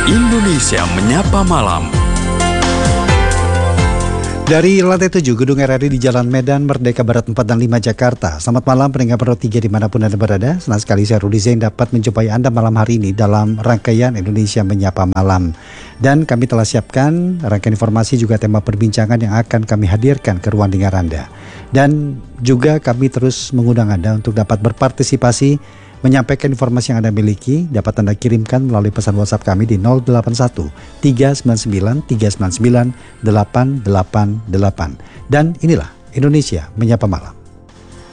Indonesia Menyapa Malam. Dari lantai 7 Gedung RRI di Jalan Medan Merdeka Barat 4 dan 5 Jakarta. Selamat malam pendengar Pro 3 dimanapun Anda berada. Senang sekali saya Rudi Zain dapat menjumpai Anda malam hari ini dalam rangkaian Indonesia Menyapa Malam. Dan kami telah siapkan rangkaian informasi juga tema perbincangan yang akan kami hadirkan ke ruang dengar Anda. Dan juga kami terus mengundang Anda untuk dapat berpartisipasi menyampaikan informasi yang Anda miliki. Dapat Anda kirimkan melalui pesan WhatsApp kami di 081 399 399 888. Dan inilah Indonesia Menyapa Malam.